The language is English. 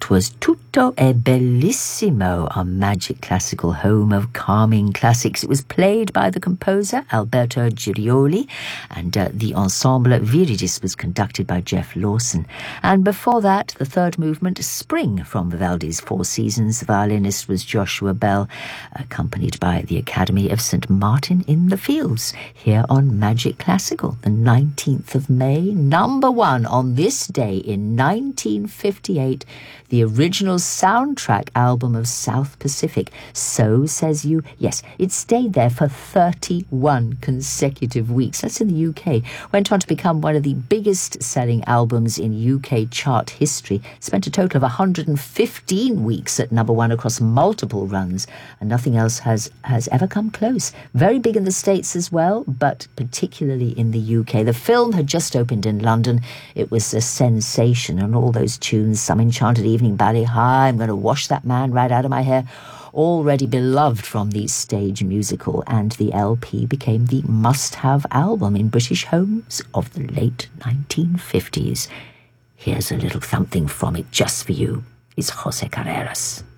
That was Tutto è Bellissimo on Magic Classical, home of calming classics. It was played by the composer Alberto Girioli, and the ensemble Viridis was conducted by Jeff Lawson. And before that, the third movement, Spring, from Vivaldi's Four Seasons. The violinist was Joshua Bell, accompanied by the Academy of St. Martin in the Fields, here on Magic Classical, the 19th of May, number one on this day in 1958, the original soundtrack album of South Pacific. So Says You. Yes, it stayed there for 31 consecutive weeks. That's in the UK. Went on to become one of the biggest selling albums in UK chart history. Spent a total of 115 weeks at number one across multiple runs, and nothing else has ever come close. Very big in the States as well, but particularly in the UK. The film had just opened in London. It was a sensation, and all those tunes, Some Enchanted Evening, Bally High, I'm going to wash that man right out of my hair, already beloved from the stage musical, and the LP became the must-have album in British homes of the late 1950s. Here's a little something from it just for you. It's José Carreras.